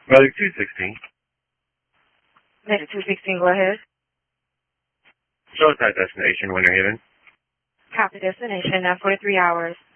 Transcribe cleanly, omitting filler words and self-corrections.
Medic 216. Medic 216, go ahead. Show us that destination, Winter Haven. Copy destination, now 43 hours.